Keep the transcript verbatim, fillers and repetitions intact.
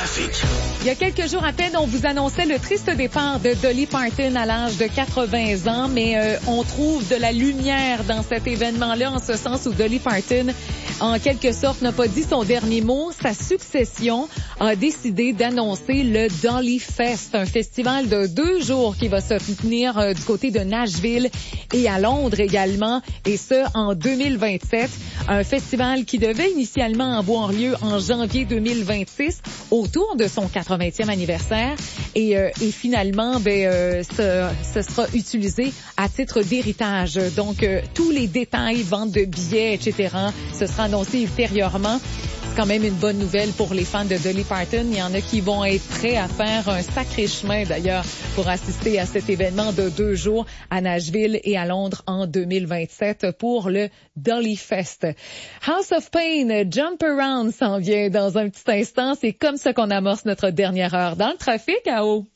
trafic. Il y a quelques jours à peine, on vous annonçait le triste départ de Dolly Parton à l'âge de quatre-vingts ans, mais euh, on trouve de la lumière dans cet événement-là, en ce sens où Dolly Parton, en quelque sorte, n'a pas dit son dernier mot. Sa succession a décidé d'annoncer le Dolly Fest, un festival de deux jours qui va se tenir euh, du côté de Nashville et à Londres également, et ce, en deux mille vingt-sept. Un festival qui devait initialement avoir lieu en janvier deux mille vingt-six, autour de son quatre-vingtième anniversaire, et, euh, et finalement, ben, euh, ce, ce sera utilisé à titre d'héritage. Donc, euh, tous les détails, vente de billets, et cetera, ce sera annoncé ultérieurement. C'est quand même une bonne nouvelle pour les fans de Dolly Parton. Il y en a qui vont être prêts à faire un sacré chemin, d'ailleurs, pour assister à cet événement de deux jours à Nashville et à Londres en deux mille vingt-sept pour le Dolly Fest. House of Pain, Jump Around s'en vient dans un petit instant. C'est comme ça qu'on amorce notre dernière heure dans le trafic à eau.